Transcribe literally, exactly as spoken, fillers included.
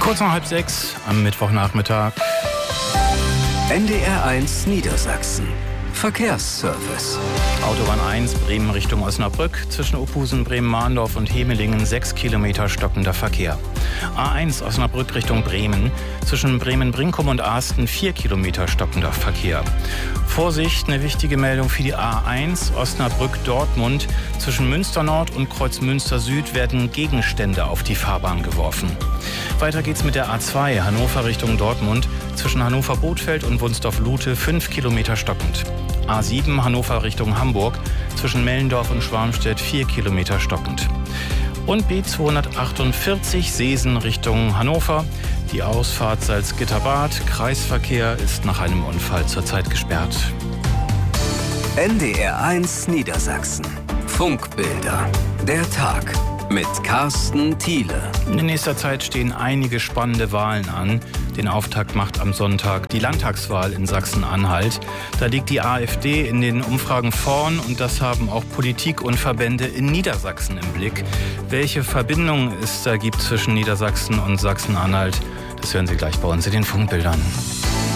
Kurz nach halb sechs am Mittwochnachmittag. N D R eins Niedersachsen. Verkehrsservice. Autobahn eins, Bremen Richtung Osnabrück. Zwischen Ophusen, Bremen-Mahndorf und Hemelingen sechs Kilometer stockender Verkehr. A eins Osnabrück Richtung Bremen. Zwischen Bremen-Brinkum und Aasten vier Kilometer stockender Verkehr. Vorsicht, eine wichtige Meldung für die A eins Osnabrück-Dortmund. Zwischen Münster Nord und Kreuz Münster Süd werden Gegenstände auf die Fahrbahn geworfen. Weiter geht's mit der A zwei Hannover Richtung Dortmund. Zwischen Hannover-Bothfeld und Wunsdorf-Lute fünf Kilometer stockend. A sieben Hannover Richtung Hamburg. Zwischen Mellendorf und Schwarmstedt vier Kilometer stockend. Und B zweihundertachtundvierzig Seesen Richtung Hannover. Die Ausfahrt Salzgitterbad. Kreisverkehr ist nach einem Unfall zurzeit gesperrt. N D R eins Niedersachsen. Funkbilder. Der Tag mit Carsten Thiele. In nächster Zeit stehen einige spannende Wahlen an. Den Auftakt macht am Sonntag die Landtagswahl in Sachsen-Anhalt. Da liegt die AfD in den Umfragen vorn und das haben auch Politik und Verbände in Niedersachsen im Blick. Welche Verbindungen es da gibt zwischen Niedersachsen und Sachsen-Anhalt, das hören Sie gleich bei uns in den Funkbildern.